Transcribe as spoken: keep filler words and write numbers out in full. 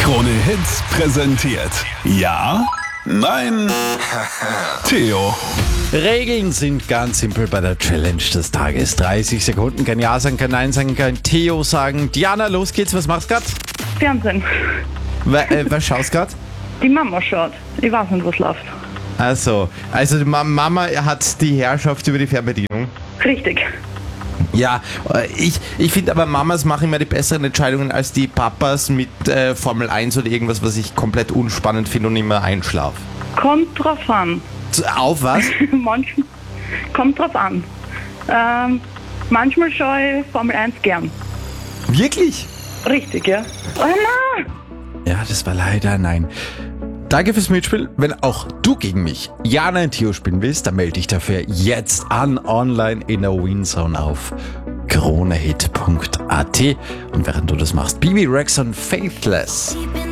Krone Hits präsentiert. Ja? Nein? Theo. Regeln sind ganz simpel bei der Challenge des Tages. dreißig Sekunden, kein Ja sagen, kein Nein sagen, kein Theo sagen. Diana, los geht's, was machst du grad? Fernsehen. W äh, was schaust grad? Die Mama schaut. Ich weiß nicht, was läuft. Also, also die Ma Mama hat die Herrschaft über die Fernbedienung. Richtig. Ja, äh, ich, ich finde aber Mamas machen immer die besseren Entscheidungen als die Papas mit äh, Formel eins oder irgendwas, was ich komplett unspannend finde und immer einschlafe. Kommt drauf an. Auf was? Manchmal. Kommt drauf an. Ähm, manchmal schaue ich Formel eins gern. Wirklich? Richtig, ja. Oh nein! Ja, das war leider nein. Danke fürs Mitspielen. Wenn auch du gegen mich Ja, Nein, Theo spielen willst, dann melde dich dafür jetzt an online in der Winzone auf kronehit punkt at. Und während du das machst, Bibi Rex und Faithless.